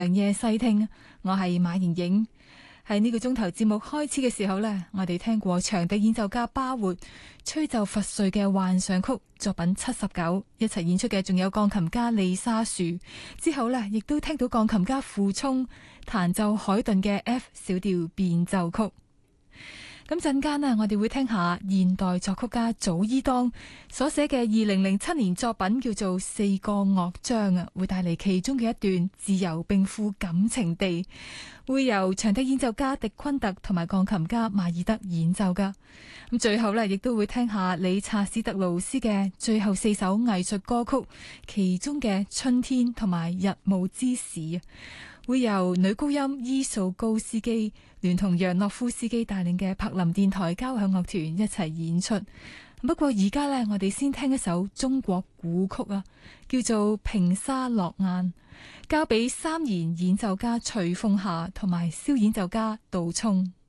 長夜細聽，我係馬瑩瑩。喺呢個鐘頭節目開始嘅時候呢，我哋聽過長笛演奏家巴活吹奏佛瑞嘅幻想曲作品79，一齊演出嘅仲有鋼琴家利沙樹。之後呢，亦都聽到鋼琴家傅聰彈奏海頓嘅 F 小調變奏曲。咁陣間呢，我哋會聽下現代作曲家祖伊當所寫嘅2007年作品，叫做《四個樂章》啊，會帶嚟其中嘅一段自由並富感情地，會由長笛演奏家迪昆特同埋鋼琴家馬爾德演奏噶。咁最後呢，亦都會聽下理查史特勞斯嘅最後4首藝術歌曲，其中嘅《春天》同埋《日暮之時》會由女高音伊素高斯基聯同楊諾夫斯基帶領嘅柏林電台交響樂團一齊演出。不過而家呢，我哋先聽一首中國古曲啊，叫做《平沙落雁》，交俾三弦演奏家徐鳳霞同埋簫演奏家杜聰。